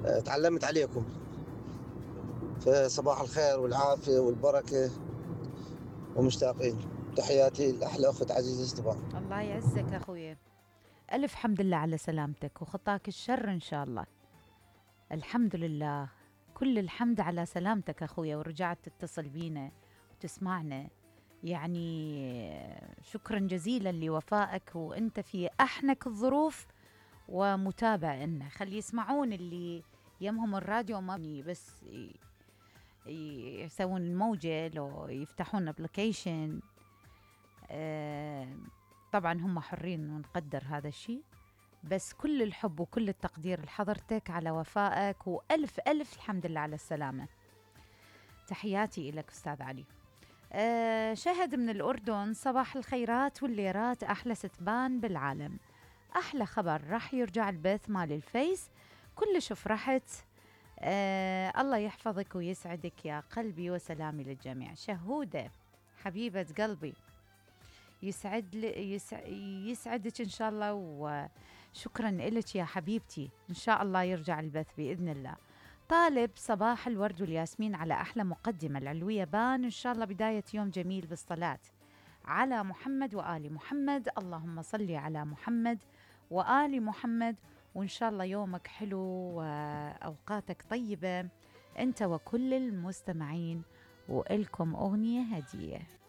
تعلمت عليكم. فصباح الخير والعافية والبركة، ومشتاقين. تحياتي لأحلى أخت عزيزة طبعا. الله يعزك أخوي. ألف حمد لله على سلامتك وخطاك الشر إن شاء الله. الحمد لله. كل الحمد على سلامتك أخويا، ورجعت تتصل بينا وتسمعنا. يعني شكرا جزيلا لوفائك، وأنت في أحنك الظروف ومتابع لنا. خلي يسمعون اللي يمهم الراديو، ما بس يسوون الموجة لو يفتحون ابلكيشن. طبعا هم حرين ونقدر هذا الشيء، بس كل الحب وكل التقدير لحضرتك على وفائك، وألف ألف الحمد لله على السلامة. تحياتي إليك أستاذ علي. شهد من الأردن: صباح الخيرات والليرات، أحلى ستبان بالعالم. أحلى خبر راح يرجع البث مال الفيس، كلش فرحت. الله يحفظك ويسعدك يا قلبي، وسلامي للجميع. شهودة حبيبة قلبي، يسعدك إن شاء الله، وشكرا لك يا حبيبتي. إن شاء الله يرجع البث بإذن الله. طالب: صباح الورد والياسمين على أحلى مقدمة العلوية بان، إن شاء الله بداية يوم جميل بالصلاة على محمد وآل محمد. اللهم صل على محمد وآل محمد، وإن شاء الله يومك حلو وأوقاتك طيبة أنت وكل المستمعين. وإلكم أغنية هدية.